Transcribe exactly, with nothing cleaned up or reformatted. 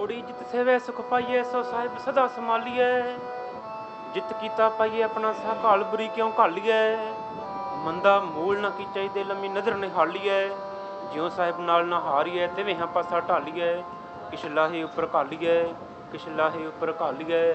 जोड़ी जित सेवे सुख पाइए सो साहिब सदा संभालिए। जित कीता पाइए अपना साकाल बुरी क्यों घालीए। मंदा मूल ना की चाहिए लम्मी नज़र निहालीए। ज्यों साहिब नाल ना हारीए तिवें हाँ पासा ढालीए। किश लाहे उपर घालीए किश लाहे उपर घालीए।